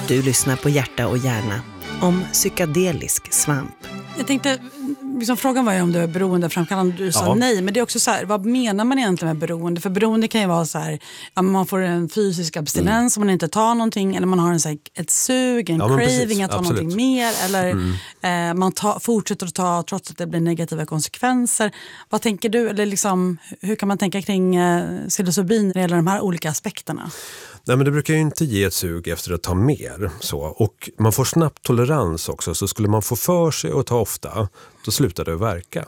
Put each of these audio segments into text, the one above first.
Du lyssnar på Hjärta och hjärna om psykedelisk svamp. Jag tänkte, liksom, frågan var ju om det var beroendeframkallande. Du sa nej, men det är också så här, vad menar man egentligen med beroende? För beroende kan ju vara så här, ja, man får en fysisk abstinens om man inte tar någonting, eller man har en, så här, ett sug, en craving att ta någonting mer, eller man fortsätter att ta trots att det blir negativa konsekvenser. Vad tänker du, eller liksom, hur kan man tänka kring psilocybin när det gäller de här olika aspekterna? Nej, men det brukar ju inte ge ett sug efter att ta mer. Så. Och man får snabbt tolerans också. Så skulle man få för sig att ta ofta, då slutar det att verka.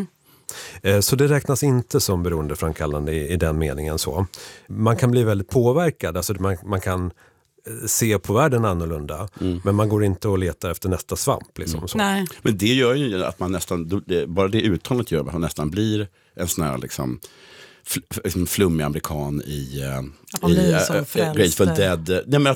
Så det räknas inte som beroendeframkallande i den meningen. Så. Man kan bli väldigt påverkad. Alltså man kan se på världen annorlunda. Men man går inte och letar efter nästa svamp. Liksom, så. Nej. Men det gör ju att man nästan, bara det uttalet gör att man nästan blir en sån här liksom flummig amerikan i Grateful Dead. Nej, men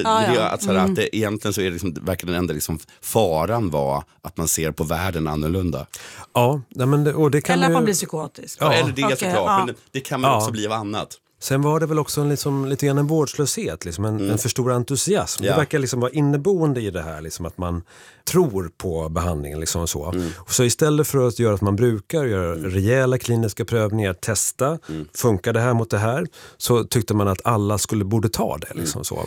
att det egentligen så är det liksom, verkar den enda liksom faran var att man ser på världen annorlunda. Ja, men och det kan eller att ju... man blir psykotisk. Ja, eller det är såklart, men det kan man också bli av annat. Sen var det väl också lite grann en vårdslöshet, liksom en för stor entusiasm. Det verkar liksom vara inneboende i det här, liksom att man tror på behandlingen. Liksom så. Och så istället för att göra att man brukar göra rejäla kliniska prövningar, testa, funkar det här mot det här, så tyckte man att alla borde ta det. Liksom så.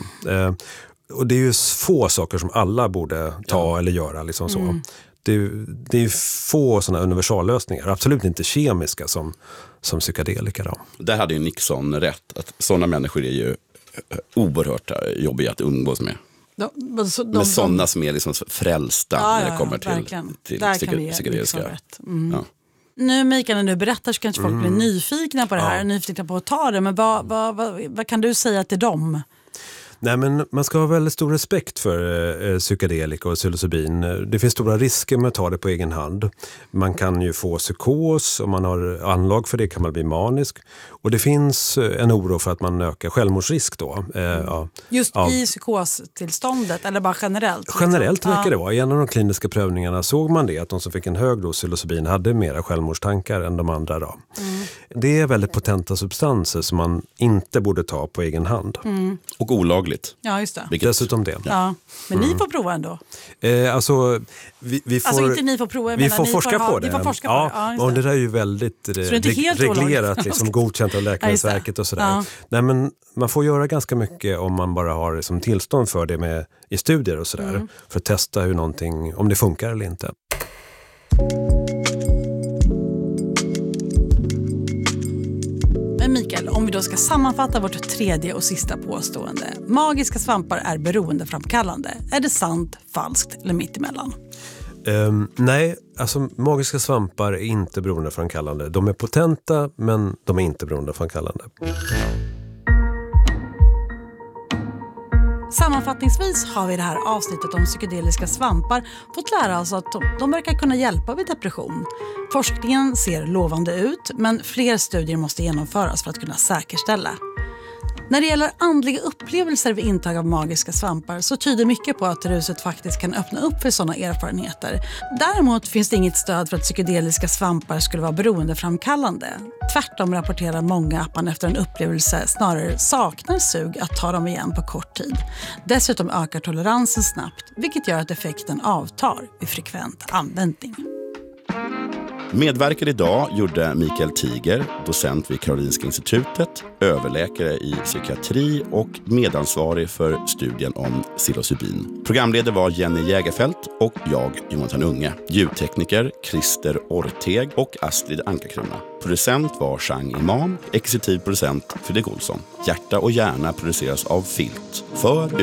Och det är ju få saker som alla borde ta eller göra. Liksom så. Det är få sådana universallösningar, absolut inte kemiska som psykedelika då. Där hade ju Nixon rätt, att sådana människor är ju oerhört jobbiga att umgås med. Med sådana som är liksom frälsta när det kommer till psykedeliska. Nu Mikael, när du berättar så kanske folk blir nyfikna på det här, nyfikna på att ta det, men vad kan du säga till dem? Nej, men man ska ha väldigt stor respekt för psykedelika och psilocybin. Det finns stora risker med att ta det på egen hand. Man kan ju få psykos, om man har anlag för det kan man bli manisk. Och det finns en oro för att man ökar självmordsrisk då. Just i psykostillståndet eller bara generellt? Generellt verkar det vara. I en av de kliniska prövningarna såg man det, att de som fick en hög dos psilocybin hade mera självmordstankar än de andra då. Det är väldigt potenta substanser som man inte borde ta på egen hand. Och olagligt. Ja, just det. Dessutom det. Ja, men ni får prova ändå. Alltså, vi får, alltså inte ni får prova, vi får forska på det. Vi får forska på det. Och det där är ju väldigt reglerat, liksom, godkänt av Läkemedelsverket och sådär. Ja. Nej, men man får göra ganska mycket om man bara har liksom, tillstånd för det i studier och sådär. För att testa hur någonting, om det funkar eller inte. Men Mikael, om vi då ska sammanfatta vårt tredje och sista påstående. Magiska svampar är beroendeframkallande. Är det sant, falskt eller mittemellan? Nej, alltså magiska svampar är inte beroendeframkallande. De är potenta, men de är inte beroendeframkallande. Sammanfattningsvis har vi i det här avsnittet om psykedeliska svampar fått lära oss att de verkar kunna hjälpa vid depression. Forskningen ser lovande ut, men fler studier måste genomföras för att kunna säkerställa. När det gäller andliga upplevelser vid intag av magiska svampar så tyder mycket på att ruset faktiskt kan öppna upp för sådana erfarenheter. Däremot finns det inget stöd för att psykedeliska svampar skulle vara beroendeframkallande. Tvärtom rapporterar många att man efter en upplevelse snarare saknar sug att ta dem igen på kort tid. Dessutom ökar toleransen snabbt, vilket gör att effekten avtar vid frekvent användning. Medverkade idag gjorde Mikael Tiger, docent vid Karolinska institutet, överläkare i psykiatri och medansvarig för studien om psilocybin. Programledare var Jenny Jägerfelt och jag, Jonathan Unge. Ljudtekniker Christer Orteg och Astrid Ankarkrona. Producent var Chang Imam, exekutiv producent Fredrik Olsson. Hjärta och hjärna produceras av Filt för